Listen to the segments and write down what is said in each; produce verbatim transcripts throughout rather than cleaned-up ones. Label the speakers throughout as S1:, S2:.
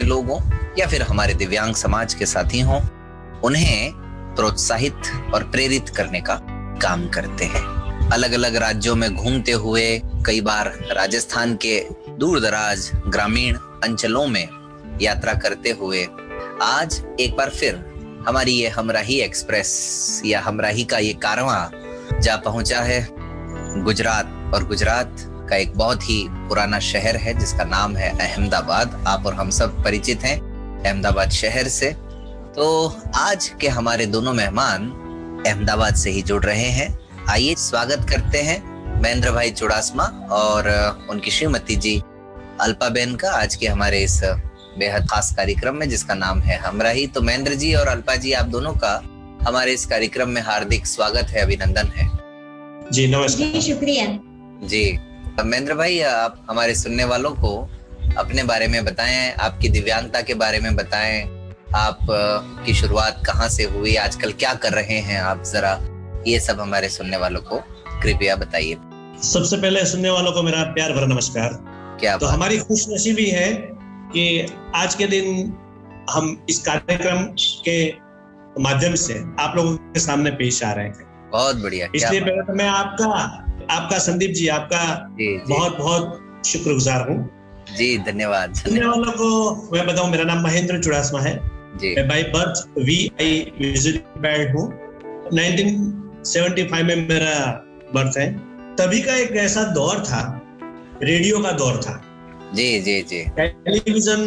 S1: लोग हों या फिर हमारे दिव्यांग समाज के साथी हों, उन्हें प्रोत्साहित और प्रेरित करने का काम करते हैं। अलग अलग राज्यों में घूमते हुए, कई बार राजस्थान के दूर दराज ग्रामीण अंचलों में यात्रा करते हुए आज एक बार फिर हमारी ये हमराही एक्सप्रेस या हमराही का ये कारवां जा पहुंचा है गुजरात। और गुजरात का एक बहुत ही पुराना शहर है जिसका नाम है अहमदाबाद। आप और हम सब परिचित हैं अहमदाबाद शहर से। तो आज के हमारे दोनों मेहमान अहमदाबाद से ही जुड़ रहे हैं। आइए स्वागत करते हैं महेंद्र भाई चुड़ासमा और उनकी श्रीमती जी अल्पा बहन का आज के हमारे इस बेहद खास कार्यक्रम में जिसका नाम है हमराही। तो महेंद्र जी और अल्पा जी, आप दोनों का हमारे इस कार्यक्रम में हार्दिक स्वागत है, अभिनंदन है।
S2: जी नमस्कार।
S3: जी शुक्रिया।
S1: जी महेंद्र भाई, आप हमारे सुनने वालों को अपने बारे में बताएं, आपकी दिव्यांगता के बारे में बताएं, आप की शुरुआत कहाँ से हुई, आजकल क्या कर रहे हैं आप, जरा ये सब हमारे सुनने वालों को कृपया बताइए।
S2: सबसे पहले सुनने वालों को मेरा प्यार भरा नमस्कार।
S1: क्या
S2: तो हमारी खुशनसीबी है कि आज के दिन हम इस कार्यक्रम के माध्यम से आप लोगों के सामने पेश आ रहे हैं।
S1: बहुत बढ़िया।
S2: इसलिए पहले तो मैं आपका आपका संदीप जी आपका जी, जी. बहुत बहुत शुक्रगुजार हूँ।
S1: जी धन्यवाद।
S2: सुनने वालों को मैं बताऊं, मेरा नाम महेंद्र चुड़ासमा है। जी। मैं by birth we I visually impaired हूँ। नाइनटीन सेवेंटी फाइव में मेरा बर्थ है। तभी का एक ऐसा दौर था, रेडियो का दौर था।
S1: जी जी जी।
S2: टेलीविजन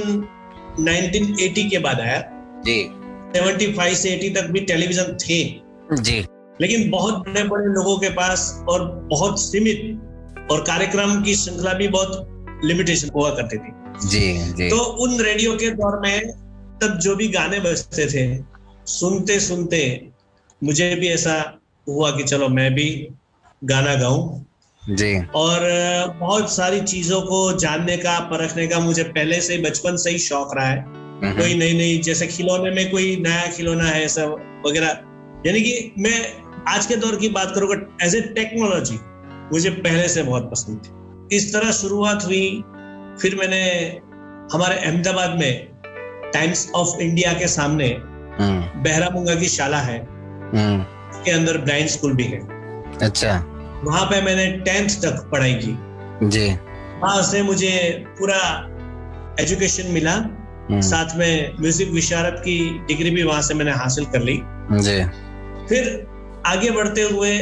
S2: नाइनटीन एटी के बाद आया।
S1: जी।
S2: सेवेंटी फाइव से एटी तक भी टेलीविजन थे।
S1: जी।
S2: लेकिन बहुत बड़े बड़े लोगों के पास और बहुत सीमित, और कार्यक्रम की श्रृंखला भी बहुत लिमिटेशन हुआ करती थी।
S1: जी जी।
S2: तो उन रेडियो के दौर में तब जो भी गाने बजते थे, सुनते सुनते मुझे भी ऐसा हुआ कि चलो मैं भी गाना गाऊं।
S1: जी।
S2: और बहुत सारी चीजों को जानने का, परखने का मुझे पहले से बचपन से ही शौक रहा है। कोई नई नई, जैसे खिलौने में कोई नया खिलौना है सब वगैरह, यानी कि मैं आज के दौर की बात करूंगा, एज ए टेक्नोलॉजी मुझे पहले से बहुत पसंद थी। इस तरह शुरुआत हुई। फिर मैंने हमारे अहमदाबाद में टाइम्स ऑफ इंडिया के सामने बहरामुंगा की शाला है, के अंदर ब्लाइंड स्कूल भी है।
S1: अच्छा।
S2: वहां पे मैंने टेंथ तक पढ़ाई की। जी। वहां से मुझे पूरा एजुकेशन मिला, साथ में म्यूजिक विशारद की डिग्री भी वहां से मैंने हासिल कर ली। जी। फिर आगे बढ़ते हुए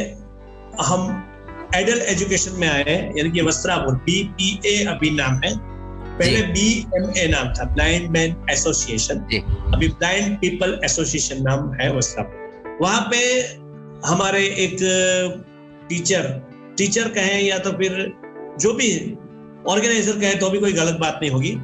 S2: हम एडल्ट एजुकेशन में आए, यानी कि वस्त्रापुर, बी पी ए अभी नाम है, पहले बी एम ए नाम था, ब्लाइंड मैन एसोसिएशन, अभी ब्लाइंड पीपल एसोसिएशन नाम है वस्त्रापुर। वहां पे हमारे एक टीचर टीचर कहें या तो फिर जो भी ऑर्गेनाइजर कहें तो भी कोई गलत बात नहीं होगी,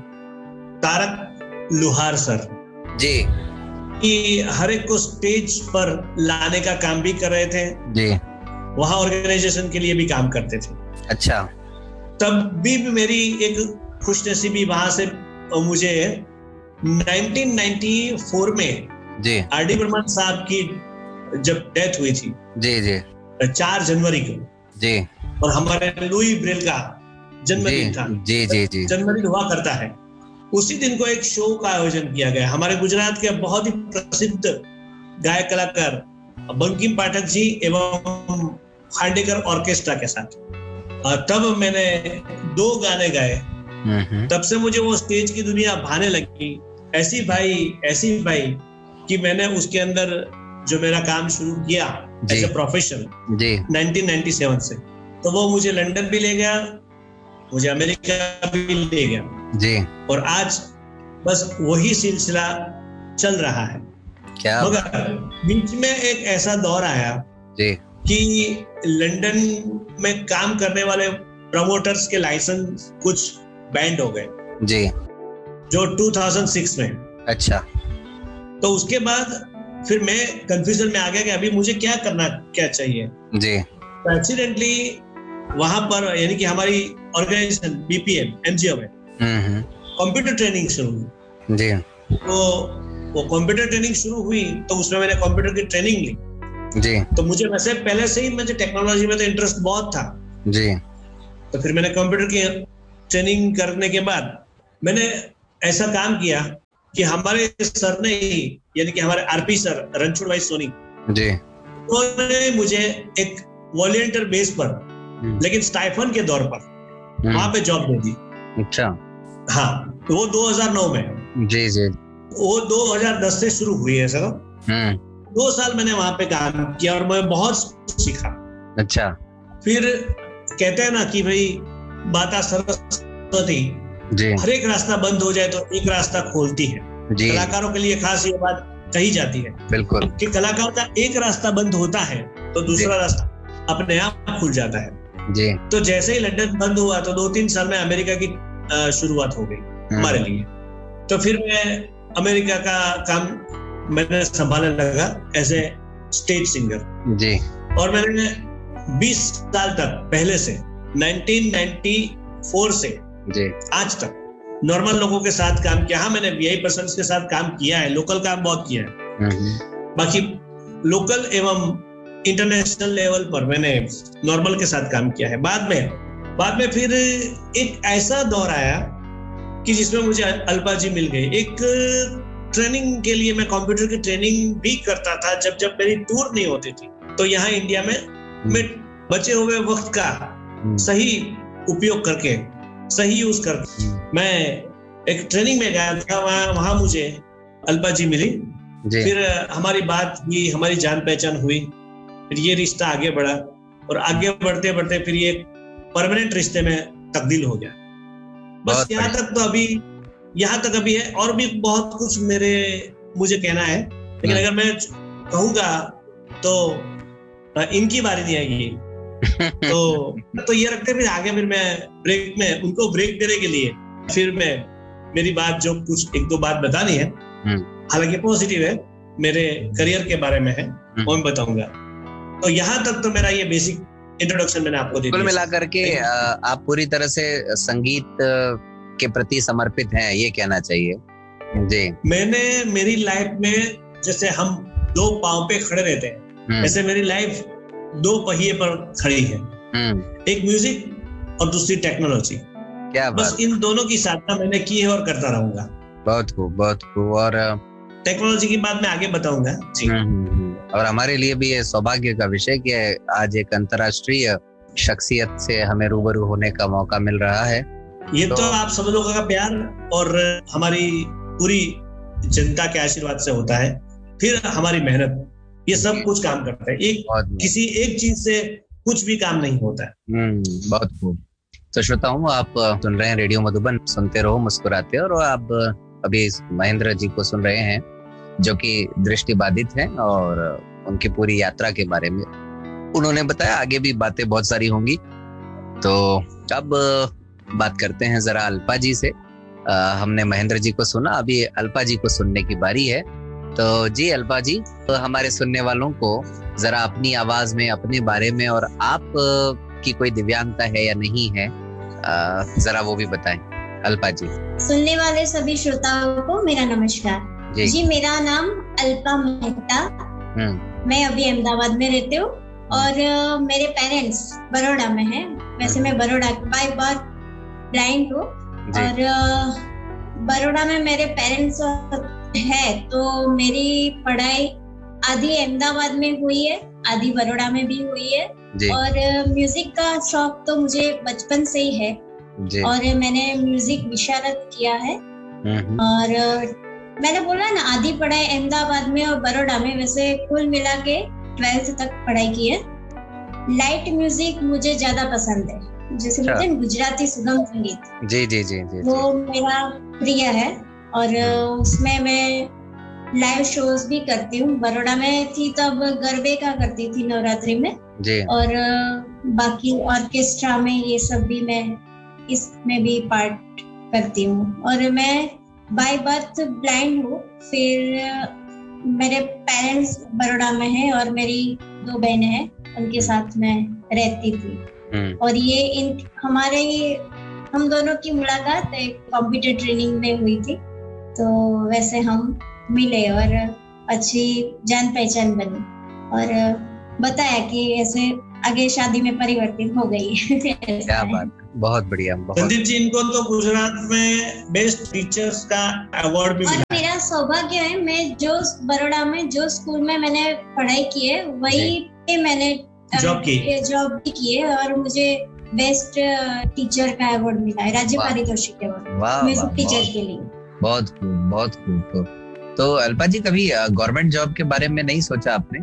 S2: तारक लुहार सर जी, कि हर एक को स्टेज पर लाने का काम भी कर रहे थे जी। वहां ऑर्गेनाइजेशन के लिए भी काम करते थे। अच्छा। तब भी, भी मेरी एक खुशनसीबी वहां से मुझे नाइनटीन नाइंटी फोर में जी आर डी बर्मन साहब की जब डेथ हुई थी जी जी चार जनवरी को जी, और हमारे लुई ब्रेल का जन्मदिन था जी जी जी जन्मदिन हुआ करता है, उसी दिन को एक शो का आयोजन किया गया हमारे गुजरात के बहुत ही प्रसिद्ध गायक कलाकार बंकिम पाठक जी एवं खांडेकर ऑर्केस्ट्रा के साथ। और तब मैंने दो गाने गाए। तब से मुझे वो स्टेज की दुनिया भाने लगी, ऐसी भाई ऐसी भाई, कि मैंने उसके अंदर जो मेरा काम शुरू किया as a profession nineteen ninety seven से, तो वो मुझे लंदन भी ले गया, मुझे अमेरिका भी ले गया जी। और आज बस वही सिलसिला चल रहा है। क्या? मगर बीच में एक ऐसा दौर आया जी कि लंदन में काम करने वाले प्रमोटर्स के लाइसेंस कुछ बैंड हो गए जी, जो टू थाउजेंड सिक्स में। अच्छा। तो उसके बाद फिर मैं कंफ्यूजन में आ गया कि अभी मुझे क्या करना क्या चाहिए जी। तो एक्सीडेंटली वहां पर, यानी कि हमारी organisation B P M N G ओ में कंप्यूटर ट्रेनिंग शुरू हुई जी। तो वो कंप्यूटर ट्रेनिंग शुरू हुई तो उसमें मैंने कंप्यूटर की ट्रेनिंग ली जी। तो मुझे वैसे पहले से ही मुझे टेक्नोलॉजी में तो इंटरेस्ट बहुत था जी। तो फिर मैंने कंप्यूटर की ट्रेनिंग करने के बाद मैंने ऐसा काम किया कि हमारे सर ने ही, यानी कि हमारे आरपी सर रणछोड़ भाई सोनी
S1: जी,
S2: उन्होंने मुझे एक वॉलंटियर बेस पर, लेकिन स्टाइफन के दौर पर वहां पे जॉब दे दी।
S1: अच्छा,
S2: हाँ, वो दो हज़ार नौ में।
S1: जी जी।
S2: वो दो हज़ार दस से शुरू हुई है सर।
S1: हम्म।
S2: दो साल मैंने वहां पे काम किया और मैं बहुत सीखा।
S1: अच्छा।
S2: फिर कहते हैं ना कि भाई बाता सरस्वती, हर एक रास्ता बंद हो जाए तो एक रास्ता खोलती है। कलाकारों के लिए खास ये बात कही जाती है
S1: बिल्कुल कि
S2: कलाकार का एक रास्ता बंद होता है तो दूसरा रास्ता अपने आप खुल जाता है जी। तो जैसे ही लंदन बंद हुआ तो दो तीन साल में अमेरिका की शुरुआत हो गई हमारे लिए। तो फिर मैं अमेरिका का काम मैंने संभालने लगा एज ए स्टेज सिंगर जी। और मैंने बीस साल तक पहले से नाइनटीन नाइंटी फोर से जी आज तक नॉर्मल लोगों के साथ काम किया। हाँ, मैंने वीआई पर्सन्स के साथ काम किया है, लोकल काम बहुत किया है। बाकी लोकल एवं इंटरनेशनल लेवल पर मैंने नॉर्मल के साथ काम किया है। बाद में बाद में फिर एक ऐसा दौर आया कि जिसमें मुझे अल्पा जी मिल गई। एक ट्रेनिंग के लिए मैं कंप्यूटर की ट्रेनिंग भी करता था जब जब मेरी टूर नहीं होती थी। तो यहाँ इंडिया में मैं बचे हुए वक्त का सही उपयोग करके, सही यूज करके मैं एक ट्रेनिंग में गया था। वहाँ वहाँ मुझे अल्पा जी मिली जी। फिर हमारी बात हुई, हमारी जान पहचान हुई, फिर ये रिश्ता आगे बढ़ा और आगे बढ़ते बढ़ते फिर ये परमानेंट रिश्ते में तब्दील हो गया। बस यहाँ तक तो अभी यहाँ तक अभी है। और भी बहुत कुछ मेरे मुझे कहना है, लेकिन अगर मैं कहूँगा तो इनकी बारी नहीं आएगी। तो तो ये रखते फिर आगे फिर मैं ब्रेक में उनको ब्रेक देने के लिए फिर मैं मेरी बात जो कुछ एक दो बात बतानी है, हालांकि पॉजिटिव है, मेरे करियर के बारे में है, वो मैं बताऊंगा। तो यहाँ तक तो मेरा ये बेसिक इंट्रोडक्शन मैंने आपको दे दिया। कुल मिलाकर के आप पूरी तरह से संगीत के प्रति समर्पित हैं, ये कहना चाहिए जी। मैंने मेरी लाइफ में जैसे हम दो पांव पे खड़े रहते हैं, ऐसे मेरी लाइफ दो पहिए पर खड़ी है। एक म्यूजिक और दूसरी टेक्नोलॉजी। क्या बात। बस इन दोनों की साधना मैंने की है और करता रहूंगा। बहुत खूब, बहुत खूब। और टेक्नोलॉजी की बात मैं आगे बताऊंगा जी। और हमारे लिए भी ये सौभाग्य का विषय कि आज एक अंतर्राष्ट्रीय शख्सियत से हमें रूबरू होने का मौका मिल रहा है। ये तो, तो आप सब लोगों का प्यार और हमारी पूरी जनता के आशीर्वाद से होता है, फिर हमारी मेहनत, ये सब कुछ काम करता है। एक किसी एक चीज से कुछ भी काम नहीं होता है। बहुत खूब। तो श्रोताओं, आप सुन रहे हैं रेडियो मधुबन, सुनते रहो, मुस्कुराते। और आप अभी महेंद्र जी को सुन रहे हैं जो कि दृष्टि बाधित हैं और उनकी पूरी यात्रा के बारे में उन्होंने बताया। आगे भी बातें बहुत सारी होंगी। तो अब बात करते हैं जरा अल्पा जी से। आ, हमने महेंद्र जी को सुना, अभी अल्पा जी को सुनने की बारी है। तो जी अल्पा जी, तो हमारे सुनने वालों को जरा अपनी आवाज में, अपने बारे में और आप की कोई दिव्यांगता है या नहीं है, आ, जरा वो भी बताएं अल्पा जी।
S3: सुनने वाले सभी श्रोताओं को मेरा नमस्कार जी, जी मेरा नाम अल्पा मेहता। मैं अभी अहमदाबाद में रहती हूँ और uh, मेरे पेरेंट्स बड़ौदा में हैं। वैसे मैं बड़ौदा बाय बर्थ ब्लाइंड हूँ और uh, बड़ौदा में मेरे पेरेंट्स है। तो मेरी पढ़ाई आधी अहमदाबाद में हुई है, आधी बड़ौदा में भी हुई है। और uh, म्यूजिक का शौक तो मुझे बचपन से ही है और मैंने म्यूजिक विशारद किया है। और uh, मैंने बोला ना, आधी पढ़ाई अहमदाबाद में और बड़ौदा में, वैसे कुल मिला के ट्वेल्थ तक पढ़ाई की है। लाइट म्यूजिक मुझे ज्यादा पसंद है, जैसे बोलते हैं गुजराती सुगम संगीत। जी जी जी जी वो मेरा प्रिय है और उसमें मैं लाइव शोज भी करती हूँ। बड़ौदा में थी तब गरबे का करती थी नवरात्रि में जी। और बाकी ऑर्केस्ट्रा में ये सब भी मैं इसमें भी पार्ट करती हूँ। और मैं बाय बर्थ ब्लाइंड हूँ। फिर मेरे पेरेंट्स बड़ौदा में हैं और मेरी दो बहनें हैं, उनके साथ मैं रहती थी। और ये इन हमारे हम दोनों की मुलाकात एक कंप्यूटर ट्रेनिंग में हुई थी। तो वैसे हम मिले और अच्छी जान पहचान बनी और बताया कि ऐसे आगे शादी में परिवर्तित हो गई। क्या बात।
S1: बहुत बढ़िया।
S2: संदीप जी, इनको तो गुजरात में बेस्ट टीचर्स का अवार्ड भी मिला।
S3: और मेरा सौभाग्य है, मैं जो बड़ौदा में जो स्कूल में मैंने पढ़ाई की है वही पे मैंने
S2: जॉब की
S3: जॉब भी की है और मुझे बेस्ट टीचर का अवार्ड मिला है, राज्य पारितोषिक अवार्ड म्यूजिक टीचर के लिए।
S1: बहुत खूब, बहुत खूब। तो अल्पा जी, कभी गवर्नमेंट जॉब के बारे में नहीं सोचा आपने?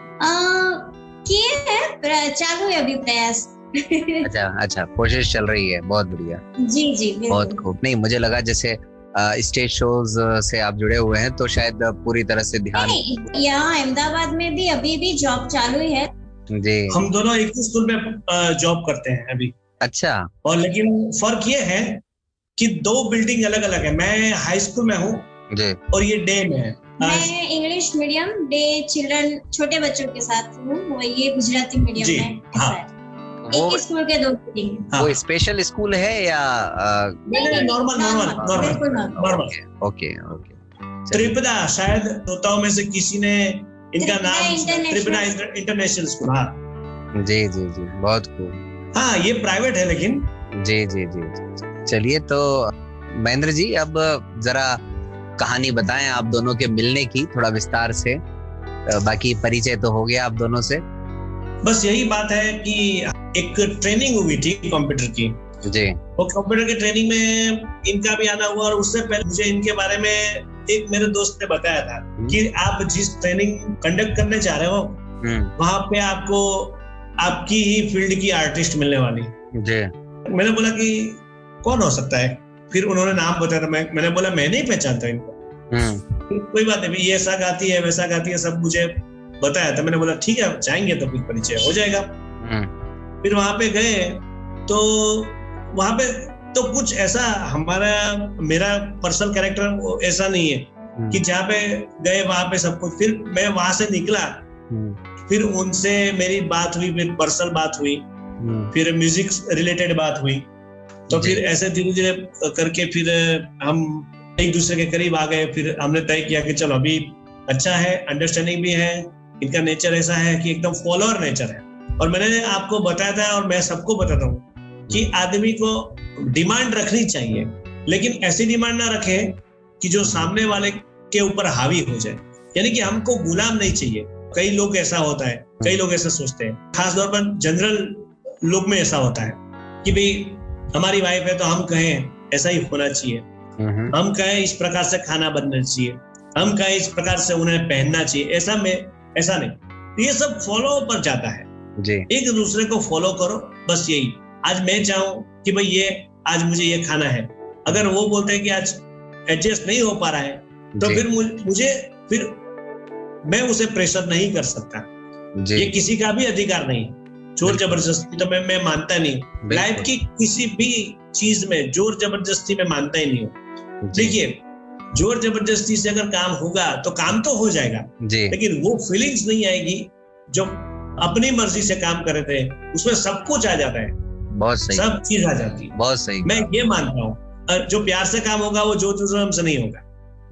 S3: किए है, चालू है अभी प्रयास।
S1: अच्छा अच्छा, कोशिश चल रही है, बहुत बढ़िया।
S3: जी जी,
S1: बहुत खूब। नहीं, मुझे लगा जैसे स्टेज शोज से आप जुड़े हुए हैं तो शायद पूरी तरह से ध्यान।
S3: यहाँ अहमदाबाद में भी अभी भी जॉब चालू है
S1: जी।
S2: हम दोनों एक ही स्कूल में जॉब करते हैं अभी।
S1: अच्छा।
S2: और लेकिन फर्क ये है कि दो बिल्डिंग अलग अलग है। मैं हाई स्कूल में हूँ और ये डे में है।
S3: मैं इंग्लिश मीडियम डे चिल्ड्रन छोटे बच्चों के साथ हूँ, वो ये गुजराती मीडियम
S2: जी,
S3: में।
S2: हाँ।
S3: एक स्कूल के दो बिल्डिंग।
S1: हाँ। वो स्पेशल स्कूल है या
S2: normal normal normal?
S1: Okay okay.
S2: Tripura, शायद श्रोताओं में से किसी ने इनका नाम, त्रिपुरा इंटरनेशनल स्कूल। हाँ
S1: जी जी जी, बहुत खूब।
S2: हाँ, ये प्राइवेट है लेकिन।
S1: जी जी जी जी। चलिए, तो महेंद्र जी, अब जरा कहानी बताएं आप दोनों के मिलने की थोड़ा विस्तार से। बाकी परिचय तो हो गया आप दोनों से।
S2: बस यही बात है कि एक ट्रेनिंग हुई थी कंप्यूटर की
S1: जी।
S2: वो कंप्यूटर की ट्रेनिंग में इनका भी आना हुआ और उससे पहले मुझे इनके बारे में एक मेरे दोस्त ने बताया था कि आप जिस ट्रेनिंग कंडक्ट करने जा रहे हो वहां पे आपको आपकी ही फील्ड की आर्टिस्ट मिलने वाली जी। मैंने बोला कि कौन हो सकता है? फिर उन्होंने नाम बताया था। मैं मैंने बोला मैं नहीं पहचानता इनको। कोई बात नहीं, ये ऐसा गाती है वैसा गाती है, सब मुझे बताया था। मैंने बोला ठीक है, जाएंगे तो फिर परिचय हो जाएगा। फिर वहां पे गए तो वहां पे तो कुछ ऐसा हमारा मेरा पर्सनल कैरेक्टर ऐसा नहीं है कि जहाँ पे गए वहां पे सब कुछ। फिर मैं वहां से निकला, फिर उनसे मेरी बात हुई, फिर पर्सनल बात हुई, फिर म्यूजिक रिलेटेड बात हुई। तो फिर ऐसे धीरे धीरे करके फिर हम एक दूसरे के करीब आ गए। फिर हमने तय किया कि चलो अभी अच्छा है, अंडरस्टैंडिंग भी है। इनका नेचर ऐसा है कि एकदम फॉलोअर नेचर है। और मैंने आपको बताया था और मैं सबको बताता हूँ कि आदमी को डिमांड रखनी चाहिए, लेकिन ऐसी डिमांड ना रखे कि जो सामने वाले के ऊपर हावी हो जाए। यानी कि हमको गुलाम नहीं चाहिए। कई लोग ऐसा होता है, कई लोग ऐसा सोचते हैं, खासतौर पर जनरल लोग में ऐसा होता है कि भाई हमारी वाइफ है तो हम कहें ऐसा ही होना चाहिए, हम कहें इस प्रकार से खाना बनना चाहिए, हम कहें इस प्रकार से उन्हें पहनना चाहिए। ऐसा में ऐसा नहीं, ये सब फॉलो पर जाता है जी। एक दूसरे को फॉलो करो, बस यही। आज मैं चाहूं कि भाई ये आज मुझे ये खाना है, अगर वो बोलते हैं कि आज एडजस्ट नहीं हो पा रहा है तो फिर मुझे फिर मैं उसे प्रेशर नहीं कर सकता। ये किसी का भी अधिकार नहीं, जोर जबरदस्ती तो मैं मैं मानता नहीं। लाइफ की किसी भी चीज में जोर जबरदस्ती में मानता ही नहीं हूँ। देखिए, जोर जबरदस्ती से अगर काम होगा तो काम तो हो जाएगा, लेकिन वो फीलिंग्स नहीं आएगी जो अपनी मर्जी से काम कर रहे थे। उसमें सब कुछ आ जाता है,
S1: बहुत सही,
S2: सब चीज आ जाती है।
S1: बहुत सही,
S2: मैं ये मानता हूँ। जो प्यार से काम होगा वो जोर जुलूम से नहीं होगा।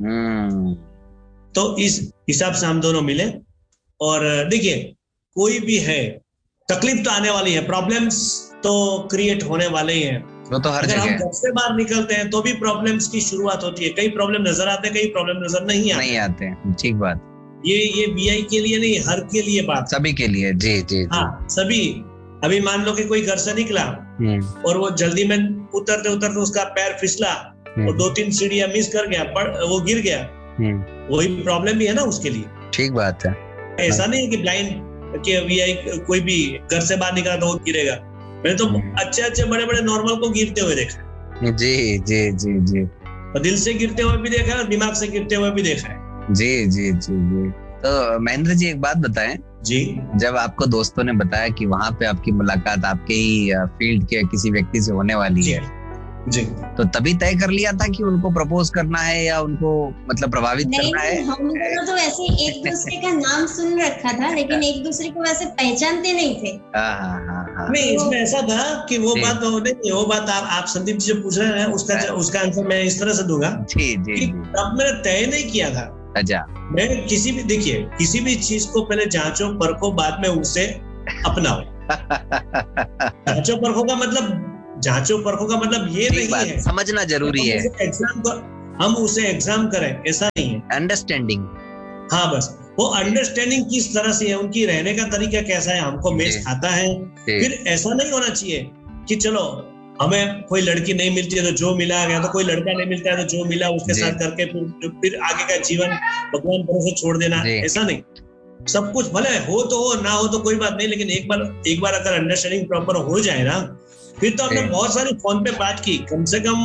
S2: तो इस हिसाब से हम दोनों मिले। और देखिए, कोई भी है, तकलीफ तो आने वाली है, प्रॉब्लम्स तो क्रिएट होने वाले ही हैं।
S1: वो तो हर जगह।
S2: हम घर से बाहर निकलते हैं तो भी प्रॉब्लम्स की शुरुआत होती है। कई प्रॉब्लम नजर आते हैं, कई प्रॉब्लम नजर नहीं आते
S1: नहीं आते हैं। ठीक बात।
S2: ये ये बीआई के लिए नहीं, हर के लिए बात,
S1: सभी के लिए। जी जी,
S2: हाँ सभी। अभी मान लो कि कोई घर से निकला और वो जल्दी में उतरते उतरते उसका पैर फिसला और दो तीन सीढ़ियां मिस कर गया, वो गिर गया, वही प्रॉब्लम भी है ना उसके लिए।
S1: ठीक बात है।
S2: ऐसा नहीं है कि ब्लाइंड कि वीआई कोई भी घर से बाहर निकला तो वो गिरेगा। मैंने तो अच्छे अच्छे बड़े बड़े नॉर्मल को गिरते हुए देखा है।
S1: जी जी जी जी।
S2: और दिल से गिरते हुए भी देखा है और दिमाग से गिरते हुए भी देखा है।
S1: जी जी जी जी। तो महेंद्र जी, एक बात बताएं
S2: जी।
S1: जब आपको दोस्तों ने बताया कि वहां पे आपकी मुलाकात आपके ही फील्ड के किसी व्यक्ति से होने वाली है
S2: जी,
S1: तो तभी तय कर लिया था कि उनको प्रपोज करना है या उनको मतलब प्रभावित
S3: नहीं,
S1: करना है?
S3: हम दोनों तो ऐसे एक दूसरे का नाम सुन रखा था, लेकिन एक दूसरे को वैसे पहचानते नहीं थे।
S1: हाँ हाँ हाँ।
S2: नहीं, इसमें ऐसा था कि वो बात नहीं, वो बात आप आप संदीप जी से पूछ रहे हैं, उसका उसका आंसर मैं इस तरह से दूंगा।
S1: जी जी।
S2: तब मैंने तय नहीं किया था।
S1: अच्छा।
S2: मैं किसी भी देखिए किसी भी चीज को पहले जांचो परखो, बाद में उसे अपनाओ। जांचो परखो का मतलब जांचो परखो का मतलब ये नहीं है,
S1: समझना जरूरी है,
S2: एग्जाम हम उसे एग्जाम करें, ऐसा नहीं है।
S1: अंडरस्टैंडिंग,
S2: हाँ बस वो अंडरस्टैंडिंग किस तरह से है, उनकी रहने का तरीका कैसा है, हमको मेच खाता है। फिर ऐसा नहीं होना चाहिए कि चलो हमें कोई लड़की नहीं मिलती है तो जो मिला गया, तो कोई लड़का नहीं मिलता है तो जो मिला उसके साथ करके फिर फिर आगे का जीवन भगवान भरोसे छोड़ देना, ऐसा नहीं। सब कुछ भले हो तो हो, ना हो तो कोई बात नहीं, लेकिन एक बार एक बार अगर अंडरस्टैंडिंग प्रॉपर हो जाए ना, फिर तो हमने बहुत सारी फोन पे बात की। कम से कम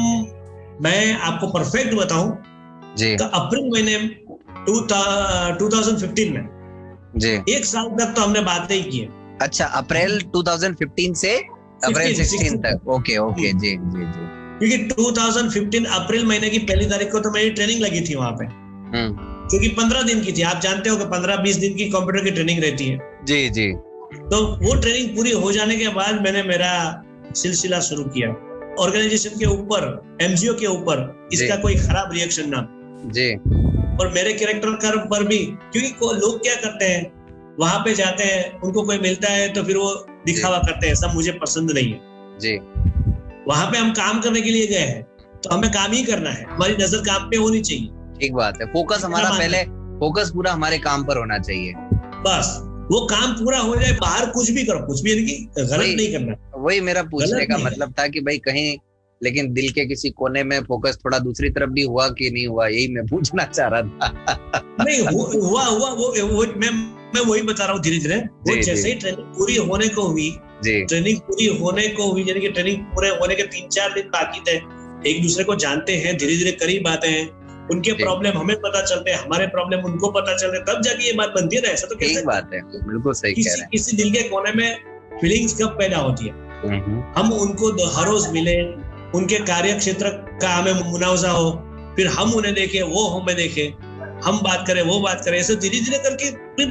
S2: मैं आपको परफेक्ट बताऊं तो अप्रैल महीने टू थाउजेंड फिफ्टीन में
S1: जी
S2: एक साल तक तो हमने बातें ही की।
S1: अच्छा, अप्रैल टू थाउजेंड फिफ्टीन से अप्रैल सिक्सटीन तक। ओके ओके जी जी जी
S2: क्योंकि टू थाउजेंड फिफ्टीन अप्रैल महीने की पहली तारीख को तो मेरी ट्रेनिंग लगी थी वहां पे, क्योंकि पंद्रह दिन की थी। आप जानते हो कि पंद्रह बीस दिन की कंप्यूटर की ट्रेनिंग रहती है।
S1: जी जी
S2: तो वो ट्रेनिंग पूरी हो जाने के बाद मैंने मेरा सिलसिला शुरू किया ऑर्गेनाइजेशन के ऊपर, एमजीओ के ऊपर, इसका कोई खराब रिएक्शन ना
S1: जी,
S2: और मेरे कैरेक्टर कर्व पर भी, क्योंकि लोग क्या करते हैं वहां पे जाते हैं, उनको कोई मिलता है तो फिर वो दिखावा करते हैं, सब मुझे पसंद नहीं है
S1: जी।
S2: वहां पे हम काम करने के लिए गए हैं तो हमें काम ही करना है, हमारी नजर काम पे होनी चाहिए।
S1: ठीक बात है, फोकस हमारा पहले, फोकस पूरा हमारे काम पर होना चाहिए।
S2: बस वो काम पूरा हो जाए, बाहर कुछ भी करो, कुछ भी गलत नहीं करना।
S1: वही मेरा पूछने का मतलब था कि भाई कहीं लेकिन दिल के किसी कोने में फोकस थोड़ा दूसरी तरफ भी हुआ कि नहीं हुआ, यही मैं पूछना चाह रहा था।
S2: नहीं हुआ हुआ वो, वो मैं मैं वही बता रहा हूँ धीरे धीरे। वो जैसे ही ट्रेनिंग पूरी होने को हुई, ट्रेनिंग पूरी होने को हुई यानी कि ट्रेनिंग पूरे होने के तीन चार दिन बाकी थे, एक दूसरे को जानते हैं, धीरे धीरे करीब आते हैं, उनके प्रॉब्लम हमें पता चलते हैं, हमारे प्रॉब्लम उनको पता चलते, तब जाके ये बात बनती है ना। ऐसा तो कैसे
S1: बात है, बिल्कुल सही कह रहे हैं।
S2: किसी दिल के कोने में फीलिंग्स कब पैदा होती है, हम उनको हर रोज मिले, उनके कार्य क्षेत्र का हमें मुनावजा हो, फिर हम उन्हें देखें, वो हमें देखे, हम बात करें, वो बात करें, ऐसे धीरे धीरे करके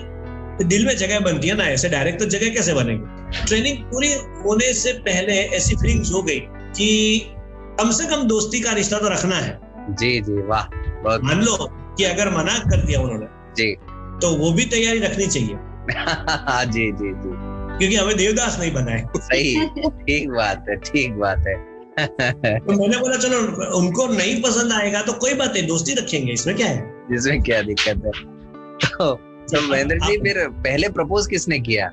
S2: फिर दिल में जगह बनती है ना। ऐसे डायरेक्ट तो जगह कैसे बनेगी। ट्रेनिंग पूरी होने से पहले ऐसी फीलिंग्स हो गई कि कम से कम दोस्ती का रिश्ता तो रखना है।
S1: जी जी वाह,
S2: मान लो कि अगर मना कर दिया उन्होंने
S1: जी तो
S2: वो भी तैयारी रखनी चाहिए।
S1: जी जी जी,
S2: क्योंकि हमें देवदास नहीं बना है।
S1: सही, ठीक बात है, ठीक बात है।
S2: तो मैंने बोला चलो उनको नहीं पसंद आएगा तो कोई बात नहीं, दोस्ती रखेंगे, इसमें क्या है,
S1: इसमें क्या दिक्कत है। तो, तो महेंद्र जी फिर पहले प्रपोज किसने किया?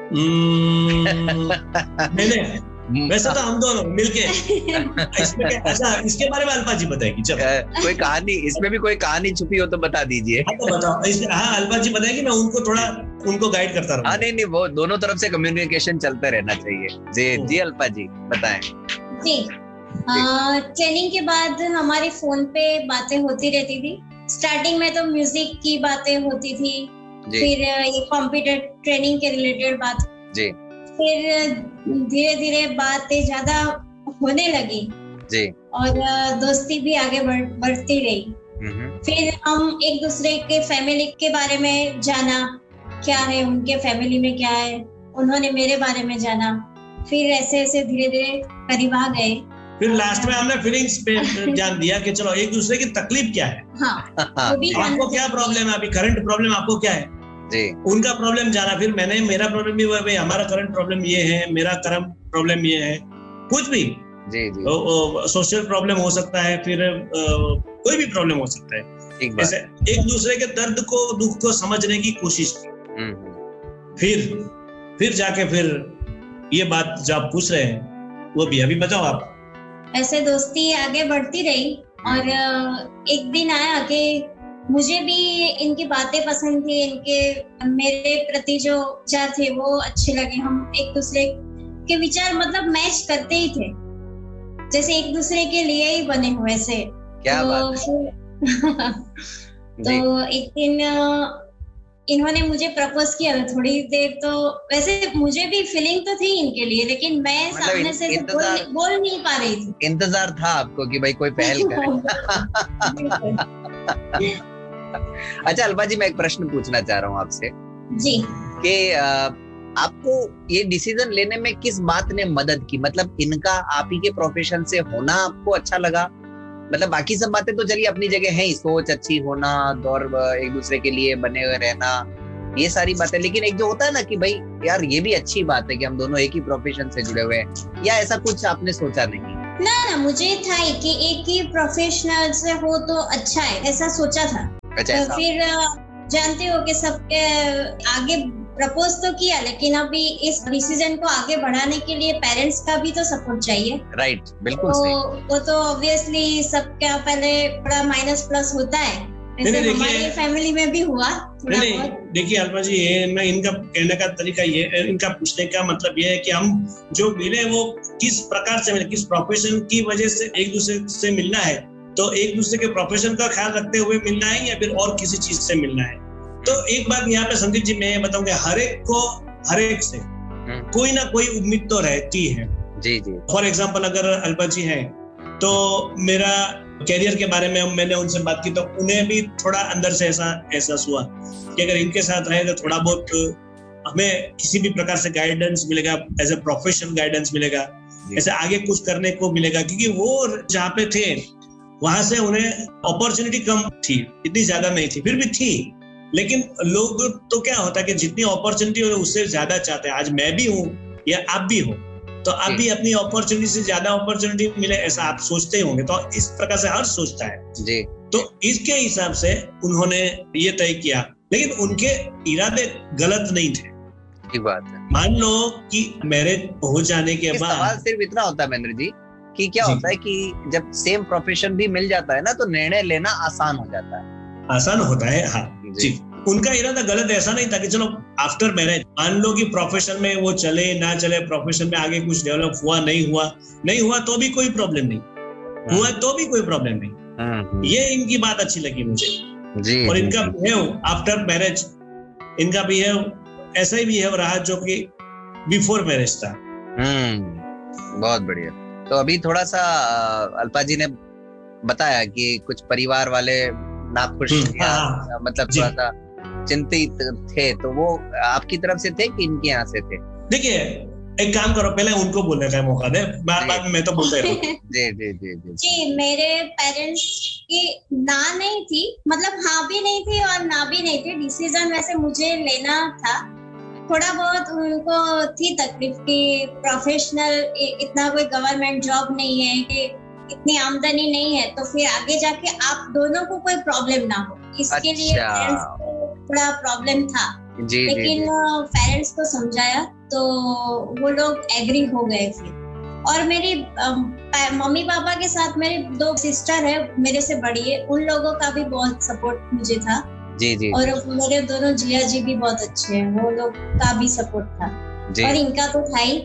S2: मैंने। वैसे तो हम दोनों मिलके। इसमें क्या, अच्छा इसके बारे में अल्पा जी बताएगी। चलो
S1: कोई कहानी, इसमें भी कोई कहानी छुपी हो तो बता दीजिए।
S2: हाँ तो बताओ। हाँ अल्पा जी बताएगी, मैं उनको थोड़ा उनको गाइड करता रहूंगा।
S1: हाँ नहीं नहीं, वो दोनों तरफ से कम्युनिकेशन चलता रहना चाहिए। जी जी अल्पा जी बताएं।
S3: जी ट्रेनिंग के बाद हमारी फोन पे बातें होती रहती थी। स्टार्टिंग में तो म्यूजिक की बातें होती थी, फिर ये कंप्यूटर ट्रेनिंग के रिलेटेड बात
S1: जी, फिर
S3: धीरे धीरे बातें ज्यादा होने लगी
S1: जी,
S3: और दोस्ती भी आगे बढ़, बढ़ती रही। फिर हम एक दूसरे के फैमिली के बारे में जाना, क्या है उनके फैमिली में क्या है, उन्होंने मेरे बारे में जाना, फिर ऐसे ऐसे धीरे धीरे करीब आ गए।
S2: फिर लास्ट में हमने फीलिंग्स पे जान दिया कि चलो एक दूसरे की तकलीफ क्या है।
S3: हाँ,
S2: आपको क्या प्रॉब्लम है, अभी करंट प्रॉब्लम आपको क्या है
S1: जी,
S2: उनका प्रॉब्लम जाना, फिर मैंने मेरा प्रॉब्लम भी हुआ, भाई हमारा करंट प्रॉब्लम ये है, मेरा करंट प्रॉब्लम ये है, कुछ भी
S1: जी जी,
S2: सोशल प्रॉब्लम हो सकता है, फिर आ, कोई भी प्रॉब्लम हो सकता है। ऐसे एक दूसरे के दर्द को, दुख को समझने की कोशिश की। फिर फिर जाके फिर ये बात जो आप पूछ रहे हैं वो भी अभी बताओ आप।
S3: ऐसे दोस्ती आगे बढ़ती रही और एक दिन आया कि मुझे भी इनकी बातें पसंद थी, इनके मेरे प्रति जो विचार थे वो अच्छे लगे। हम एक दूसरे के विचार मतलब मैच करते ही थे, जैसे एक दूसरे के लिए ही बने हुए से।
S1: क्या
S3: तो,
S1: बात है।
S3: तो एक दिन इन्होंने मुझे प्रपोज किया। थोड़ी देर तो वैसे मुझे भी फीलिंग तो थी इनके लिए, लेकिन मैं मतलब सामने से बोल, बोल नहीं पा रही थी।
S1: इंतजार था आपको कि भाई कोई पहल करे। अच्छा अल्पा जी, मैं एक प्रश्न पूछना चाह रहा हूँ आपसे
S3: जी,
S1: कि आपको ये डिसीजन लेने में किस बात ने मदद की? मतलब इनका आप ही के प्रोफेशन से होना आपको अच्छा लगा? मतलब बाकी सब बातें तो चलिए अपनी जगह है ही, सोच अच्छी होना और एक दूसरे के लिए बने हुए रहना, ये सारी बातें। लेकिन एक जो होता है ना कि भाई यार ये भी अच्छी बात है कि हम दोनों एक ही प्रोफेशन से जुड़े हुए हैं, या ऐसा कुछ आपने सोचा नहीं?
S3: ना ना, मुझे था कि एक ही प्रोफेशनल से हो तो अच्छा है, ऐसा सोचा था।
S1: अच्छा,
S3: तो फिर जानते हो कि सबके आगे प्रपोज तो किया, लेकिन अभी इस डिसीजन को आगे बढ़ाने के लिए पेरेंट्स का भी तो सपोर्ट चाहिए।
S1: राइट, बिल्कुल
S3: तो,
S1: सही।
S3: वो तो ऑब्वियसली सबका पहले बड़ा माइनस प्लस होता है, ऐसे हमारी फैमिली में भी हुआ।
S2: नहीं नहीं, देखिए अल्पा जी, ये ना इनका कहने का तरीका ये, इनका पूछने का मतलब ये है कि हम जो मिले वो किस प्रकार से मिले, किस प्रोफेशन की वजह से एक दूसरे से मिलना है, तो एक दूसरे के प्रोफेशन का ख्याल रखते हुए मिलना है या फिर और किसी चीज से मिलना है। तो एक बात यहाँ पे संदीप जी मैं बताऊंगा, हर एक को हर एक से कोई ना कोई उम्मीद तो रहती है।
S1: जी जी।
S2: फॉर एग्जाम्पल अगर अल्पा जी है तो मेरा कैरियर के बारे में मैंने उनसे बात की तो उन्हें भी थोड़ा अंदर से ऐसा एहसास हुआ कि अगर इनके साथ रहे तो थोड़ा बहुत हमें किसी भी प्रकार से गाइडेंस मिलेगा, एज ए प्रोफेशनल गाइडेंस मिलेगा, ऐसे आगे कुछ करने को मिलेगा। क्योंकि वो जहाँ पे थे वहां से उन्हें अपॉर्चुनिटी कम थी, इतनी ज्यादा नहीं थी, फिर भी थी। लेकिन लोग तो क्या होता है कि जितनी अपॉर्चुनिटी हो उससे ज्यादा चाहते हैं। आज मैं भी हूँ या आप भी हो, तो आप भी अपनी अपॉर्चुनिटी से ज्यादा अपॉर्चुनिटी मिले ऐसा आप सोचते ही होंगे। तो इस प्रकार से हर सोचता है
S1: जी।
S2: तो इसके हिसाब से उन्होंने ये तय किया, लेकिन उनके इरादे गलत नहीं थे।
S1: ठीक बात है।
S2: मान लो कि मैरिज हो जाने के बाद
S1: सवाल सिर्फ इतना होता है महेंद्र जी कि क्या होता है कि जब सेम प्रोफेशन भी मिल जाता है ना तो निर्णय लेना आसान हो जाता है।
S2: आसान होता है, हाँ जी। उनका इरादा गलत ऐसा नहीं था कि चलो आफ्टर मैरिज मान लो कि प्रोफेशन में वो चले ना चले, प्रोफेशन में आगे कुछ डेवलप हुआ नहीं हुआ नहीं हुआ तो भी कोई प्रॉब्लम नहीं, हुआ तो भी कोई प्रॉब्लम नहीं। ये इनकी बात अच्छी लगी मुझे जी। और इनका बिहेव आफ्टर मैरिज, इनका बिहेव ऐसा ही बिहेव रहा जो कि बिफोर मैरिज था।
S1: हम्म बहुत बढ़िया। तो अभी थोड़ा सा अल्पा जी ने बताया कि कुछ परिवार वाले नाखुश या मतलब थोड़ा सा चिंतित थे, तो वो आपकी तरफ से थे कि इनके यहाँ से थे?
S2: देखिए एक काम करो, पहले उनको बोलने का मौका दे, बाद बाद में मैं तो बोलता रहूं।
S1: जी जी जी जी
S3: जी। मेरे पेरेंट्स की ना नहीं थी, मतलब हाँ भी नहीं थी और ना भी नहीं थी। डिसीजन वैसे मुझे लेना था। थोड़ा बहुत उनको थी तकलीफ कि प्रोफेशनल इतना कोई गवर्नमेंट जॉब नहीं है, कि इतनी आमदनी नहीं है, तो फिर आगे जाके आप दोनों को कोई प्रॉब्लम ना हो, इसके लिए पेरेंट्स को थोड़ा प्रॉब्लम था। जी, लेकिन पेरेंट्स को समझाया तो वो लोग एग्री हो गए फिर। और मेरी मम्मी पापा के साथ मेरी दो सिस्टर है मेरे से बड़ी है, उन लोगों का भी बहुत सपोर्ट मुझे था। जी जी। और मेरे दोनों जिया जी भी बहुत अच्छे हैं, वो लोग का भी सपोर्ट था और इनका तो था ही।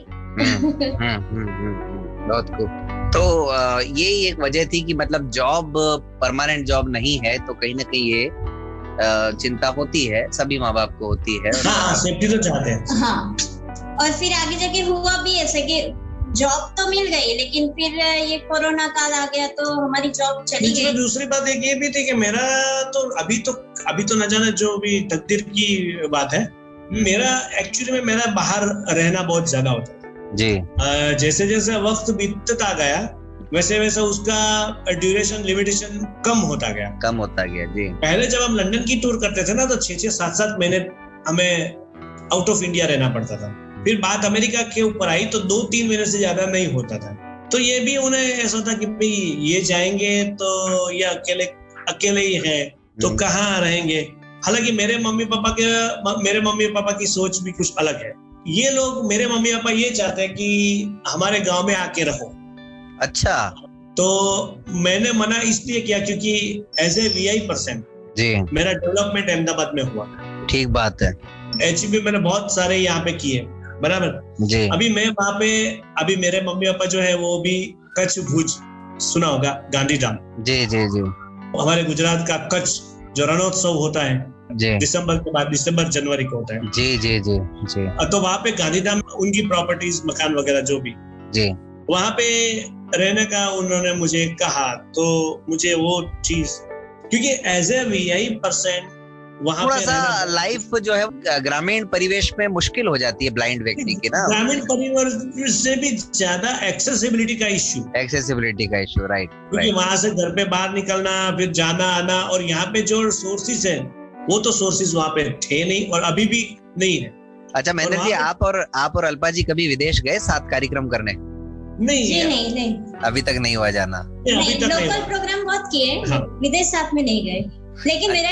S1: बहुत खूब। तो ये एक वजह थी कि मतलब जॉब परमानेंट जॉब नहीं है तो कहीं ना कहीं ये चिंता होती है, सभी माँ बाप को होती है।
S2: हाँ, सेफ्टी तो चाहते हैं।
S3: हाँ, और फिर आगे जाके हुआ भी ऐसे कि जॉब तो मिल गई, लेकिन फिर ये कोरोना काल आ गया तो हमारी जॉब चली गई।
S2: दूसरी बात एक ये भी थी कि मेरा तो अभी तो अभी तो न जाने जो भी तकदीर की बात है, मेरा एक्चुअली में मेरा बाहर रहना बहुत ज्यादा होता था जी। जैसे जैसे वक्त बीतता गया वैसे वैसे उसका ड्यूरेशन लिमिटेशन कम होता गया
S1: कम होता गया जी।
S2: पहले जब हम लंदन की टूर करते थे ना तो छह छह सात सात महीने हमें आउट ऑफ इंडिया रहना पड़ता था। फिर बात अमेरिका के ऊपर आई तो दो तीन महीने से ज्यादा नहीं होता था। तो ये भी उन्हें ऐसा था कि भाई ये जाएंगे तो ये अकेले अकेले ही है तो कहाँ रहेंगे। हालांकि मेरे मम्मी पापा के मेरे मम्मी पापा की सोच भी कुछ अलग है। ये लोग मेरे मम्मी पापा ये चाहते हैं कि हमारे गांव में आके रहो। अच्छा। तो मैंने मना इसलिए किया क्योंकि as A V I person जी मेरा डेवलपमेंट अहमदाबाद में हुआ।
S1: ठीक बात है।
S2: एच बी मैंने बहुत सारे यहाँ पे किए, बराबर जी। अभी मैं वहाँ पे अभी मेरे मम्मी पापा जो है वो भी कच्छ भुज सुना होगा, गांधीधाम जी जी जी हमारे गुजरात का कच्छ जो रणोत्सव होता है दिसंबर के बाद दिसंबर जनवरी को होता है जी जी जी जी। तो वहाँ पे गांधीधाम उनकी प्रॉपर्टीज मकान वगैरह जो भी जी वहाँ पे रहने का उन्होंने मुझे कहा। तो मुझे वो चीज क्योंकि as A V I person वहाँ
S1: थोड़ा सा लाइफ जो है ग्रामीण परिवेश में मुश्किल हो जाती है ब्लाइंड व्यक्ति की ना।
S2: ग्रामीण परिवेश से भी ज्यादा एक्सेसिबिलिटी का इश्यू
S1: एक्सेसिबिलिटी का इश्यू राइट।
S2: क्योंकि वहां से घर पे बाहर निकलना फिर जाना आना और यहाँ पे जो सोर्सेस है वो तो सोर्सेज वहाँ पे थे नहीं और अभी भी नहीं है।
S1: अच्छा मेहनत जी, आप और आप और अल्पा जी कभी विदेश गए साथ कार्यक्रम करने?
S2: नहीं
S3: जी नहीं नहीं
S1: अभी तक नहीं हुआ जाना।
S3: नहीं, लोकल प्रोग्राम बहुत किए, हाँ। विदेश साथ में नहीं गए, लेकिन मेरा